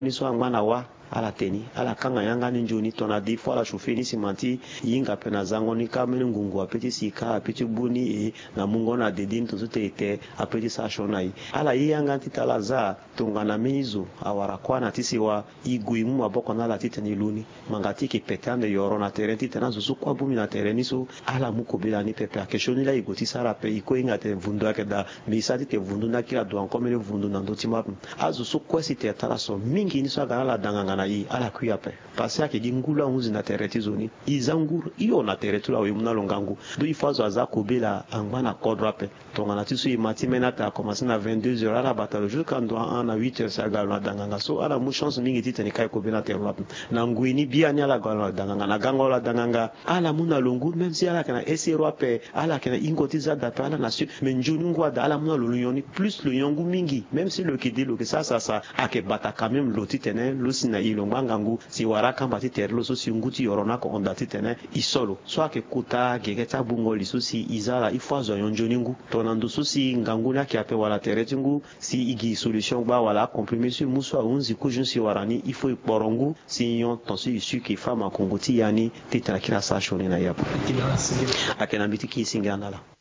ni so angwana wa ala teni ala kanga yanga ni njoni tona di fo ala shofe ni simanti yinga pena zango ni kamene ngungu apeti sika apeti buni na mungo na dedin to zute apeti sa shonai ala yanga titala za tungana meizo awara kwana tisiwa iguimu maboko na la titani luni mangati ki petande yoro na terenti tena zuzu kwa bumi na tereni so ala muko bila ni pepe akeshoni la igoti sara pe iko inga te vundu akeda misati te vundu na kila do ankomene vundu na ndoti mapu azu so kwesi te tala so mingi ni so agana la danganga i ala kuya pe pasi ake di ngula unzi na tereti zoni izanguru iyo na teretu la wimuna longangu do ifazo azako bela angwana kodra pe tonga na tisu imati menata a commencé na 22h ala batalo jusqu'à ndo na 8h sa galo na danganga so ala mu chance mingi titani kai ko bela terla na nguini bia ni ala galo na danganga na gango la danganga ala muna longu même si ala kana esero pe ala kana ingotiza da pe ala na su menjuni ngwa da ala muna loluyoni plus le yongu mingi même si le kidi lo que ça ake bata quand même lo titene lo sina ilo ngangu si waraka mbati terlo so si nguti yorona ko onda titene isolo so ake kuta gegeta bungoli so si izala ifazo yonjoningu tonando so si ngangu na kiape wala teretingu si igi solution ba wala compromis sur muso unzi kujun si warani ifo iporongu si yon tonsi isu ki fama kongoti yani titana kila sa shoni na yapo akena bitiki singana la